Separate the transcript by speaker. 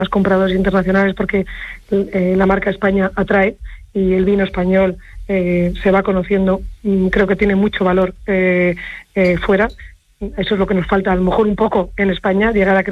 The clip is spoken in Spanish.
Speaker 1: compradores internacionales porque la marca España atrae y el vino español se va conociendo. Creo que tiene mucho valor fuera. Eso es lo que nos falta, a lo mejor un poco en España, llegar a